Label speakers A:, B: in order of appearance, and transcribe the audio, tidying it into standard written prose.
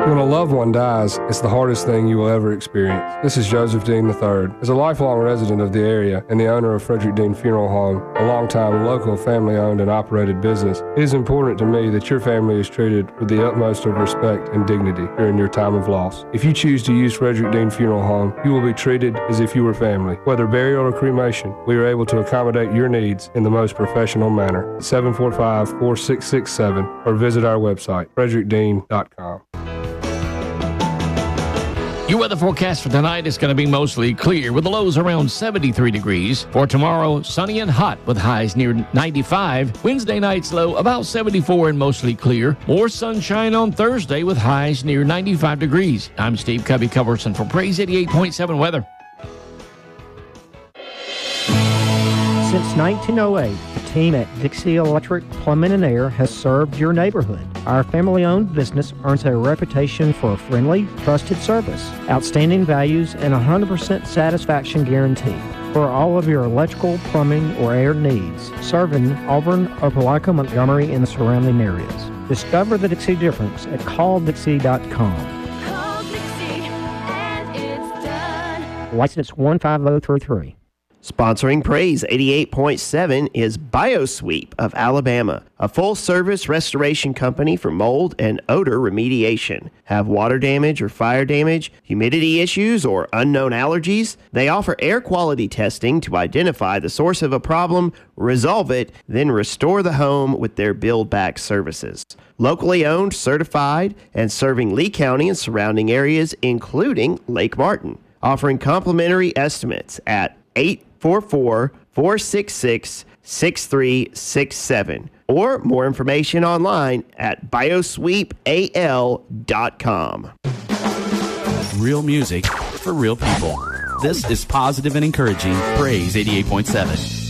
A: When a loved one dies, it's the hardest thing you will ever experience. This is Joseph Dean III. As a lifelong resident of the area and the owner of Frederick Dean Funeral Home, a long-time local family-owned and operated business, it is important to me that your family is treated with the utmost of respect and dignity during your time of loss. If you choose to use Frederick Dean Funeral Home, you will be treated as if you were family. Whether burial or cremation, we are able to accommodate your needs in the most professional manner. 745-4667 or visit our website, frederickdean.com.
B: Your weather forecast for tonight is going to be mostly clear with the lows around 73 degrees. For tomorrow, sunny and hot with highs near 95. Wednesday night's low about 74 and mostly clear. More sunshine on Thursday with highs near 95 degrees. I'm Steve Covey-Coverson for Praise 88.7 Weather.
C: Since 1908, the team at Dixie Electric Plumbing and Air has served your neighborhood. Our family-owned business earns a reputation for a friendly, trusted service, outstanding values, and 100% satisfaction guarantee. For all of your electrical, plumbing, or air needs, serving Auburn, Opelika, Montgomery, and the surrounding areas. Discover the Dixie difference at calldixie.com.
D: Call Dixie and it's done.
C: License 15033.
E: Sponsoring Praise 88.7 is BioSweep of Alabama, a full-service restoration company for mold and odor remediation. Have water damage or fire damage, humidity issues, or unknown allergies? They offer air quality testing to identify the source of a problem, resolve it, then restore the home with their build-back services. Locally owned, certified, and serving Lee County and surrounding areas, including Lake Martin. Offering complimentary estimates at 844-466-6367 or more information online at biosweepal.com.
F: Real music for real people. This is positive and encouraging Praise 88.7.